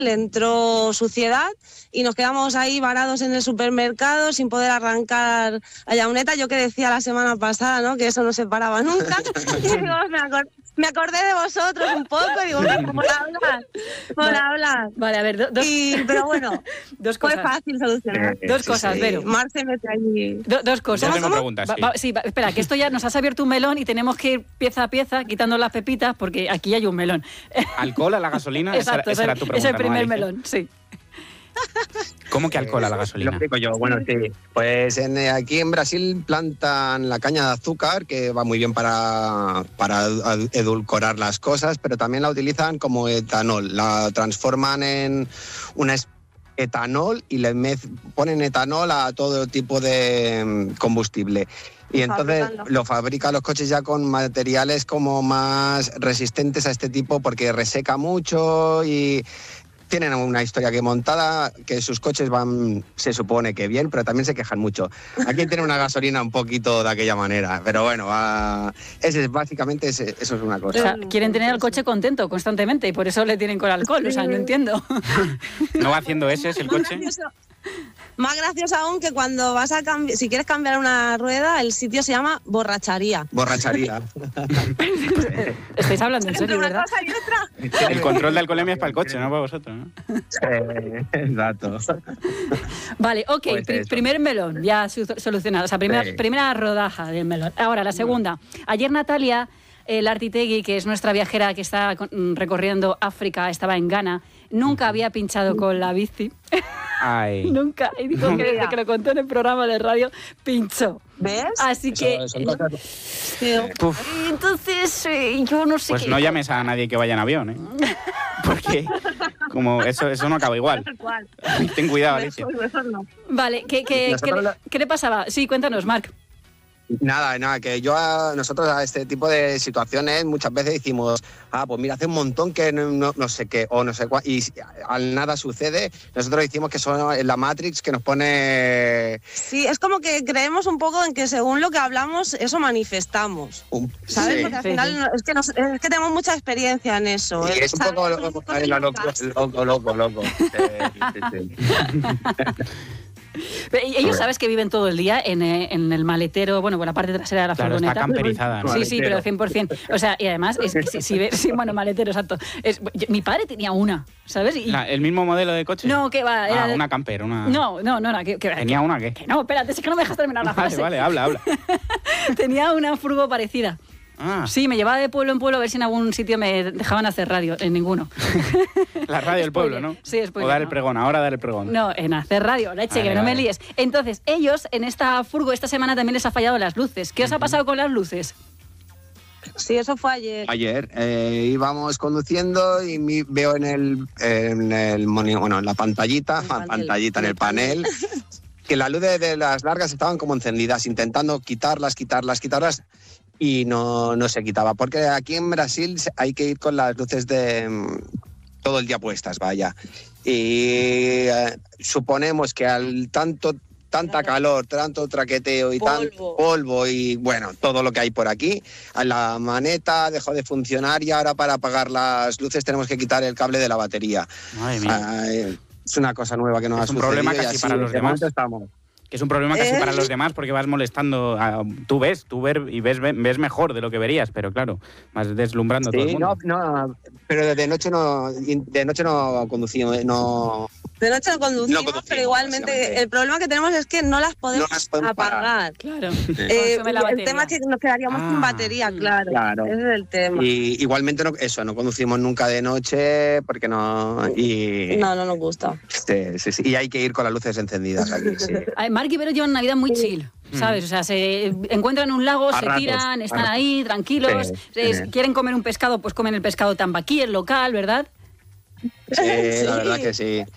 le entró suciedad y nos quedamos ahí varados en el supermercado sin poder arrancar la llauneta. Yo que decía la semana pasada, ¿no?, que eso no se paraba nunca. Y digo, me acordé de vosotros un poco y digo, por hablar. Vale, a ver, pero bueno, dos cosas. Fue fácil solucionar. Dos cosas, Vero. Marce mete allí. Dos cosas. Yo tengo preguntas, sí. Espera, que esto ya nos has abierto un melón y tenemos que ir pieza a pieza quitando las pepitas porque aquí hay un melón. ¿Alcohol a la gasolina? Exacto, esa era tu pregunta. Es el primer ¿no, melón, sí. ¿Cómo que alcohol a la gasolina? Lo explico yo. Bueno, sí. Pues aquí en Brasil plantan la caña de azúcar, que va muy bien para edulcorar las cosas, pero también la utilizan como etanol. La transforman en una etanol y le ponen etanol a todo tipo de combustible. Y entonces lo fabrican los coches ya con materiales como más resistentes a este tipo porque reseca mucho y tienen una historia que montada, que sus coches van, se supone que bien, pero también se quejan mucho. Aquí tienen una gasolina un poquito de aquella manera, pero bueno, básicamente eso es una cosa. O sea, quieren tener el coche contento constantemente y por eso le tienen con alcohol, o sea, no entiendo. ¿No va haciendo ese el coche? Más gracioso aún que cuando vas a cambiar, si quieres cambiar una rueda, el sitio se llama borracharía. Borracharía. Estáis hablando en serio, ¿verdad? Una cosa y otra. El control de alcoholemia es para el coche, no para vosotros, ¿no? Exacto. Vale, ok, Pues primer melón, ya solucionado. O sea, primera rodaja del melón. Ahora, la segunda. Ayer Natalia Lartitegui, que es nuestra viajera que está recorriendo África, estaba en Ghana, nunca había pinchado con la bici. Ay. Nunca. Y dijo que desde que lo contó en el programa de radio, pinchó. ¿Ves? Así que... Entonces, yo no sé pues no llames a nadie que vaya en avión, ¿eh? Porque como eso no acaba igual. Ten cuidado, Alicia. Vale, ¿qué le pasaba? Sí, cuéntanos, Marc. Nada, que nosotros a este tipo de situaciones muchas veces decimos, pues mira, hace un montón que no sé qué, o no sé cuál, y al nada sucede, nosotros decimos que son la Matrix que nos pone... Sí, es como que creemos un poco en que según lo que hablamos, eso manifestamos, ¿sabes? Sí. Porque al final es que tenemos mucha experiencia en eso. Sí, es un poco loco. Sí. Ellos sabes que viven todo el día en el maletero, bueno, por la parte trasera de la furgoneta. Está camperizada, ¿no? Sí, pero 100%. O sea, y además, es que sí, bueno, maletero, exacto. Mi padre tenía una, ¿sabes? ¿El mismo modelo de coche? No, que va. Era una camper, una... No, que ¿Tenía una qué? Que no, espérate, es que no me dejas terminar la frase. Vale, habla. Tenía una furgo parecida. Sí, me llevaba de pueblo en pueblo a ver si en algún sitio me dejaban hacer radio. En ninguno. La radio del pueblo, ¿no? Sí, o dar el pregón, ahora dar el pregón. No, en hacer radio, leche, que no me líes. Entonces, ellos en esta furgo esta semana también les ha fallado las luces. ¿Qué os ha pasado con las luces? Sí, eso fue ayer. Ayer íbamos conduciendo y veo en la pantallita, en el panel, que las luces de las largas estaban como encendidas, intentando quitarlas y no se quitaba. Porque aquí en Brasil hay que ir con las luces de todo el día puestas, vaya. Y suponemos que al tanta calor, tanto traqueteo y tanto polvo y bueno, todo lo que hay por aquí, la maneta dejó de funcionar y ahora para apagar las luces tenemos que quitar el cable de la batería. Madre mía. Es una cosa nueva que nos ha sucedido. Es un problema casi para los demás. Que es un problema casi para los demás porque vas molestando. Tú ves y ves mejor de lo que verías, pero claro, vas deslumbrando a todo el mundo. No, pero de noche no conducimos, no... De noche no conducimos, pero igualmente el problema que tenemos es que no las podemos apagar. Claro. El tema es que nos quedaríamos sin batería, claro. Ese es el tema. Y igualmente no conducimos nunca de noche porque no... No nos gusta. Sí. Y hay que ir con las luces encendidas aquí, sí. Marc y Vero llevan una vida muy chill, ¿sabes? O sea, se encuentran un lago, se tiran, están ahí tranquilos, quieren comer un pescado, pues comen el pescado tambaquí, el local, ¿verdad? Sí, la verdad que sí.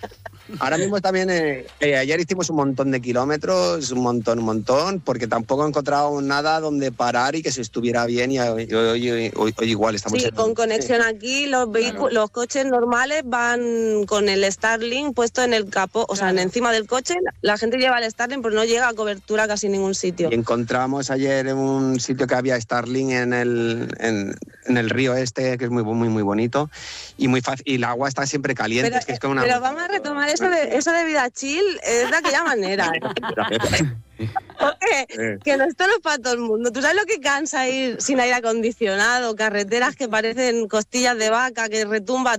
Ahora mismo también, ayer hicimos un montón de kilómetros, un montón, porque tampoco he encontrado nada donde parar y que se estuviera bien y hoy igual estamos... Sí, con conexión aquí, los coches normales van con el Starlink puesto en el capó, o sea, encima del coche, la gente lleva el Starlink, pero no llega a cobertura a casi ningún sitio. Y encontramos ayer en un sitio que había Starlink en el río este, que es muy bonito y muy fácil, y el agua está siempre caliente. Pero vamos a retomar eso de vida chill, es de aquella manera. Porque que esto no es para todo el mundo. ¿Tú sabes lo que cansa ir sin aire acondicionado? Carreteras que parecen costillas de vaca, que retumba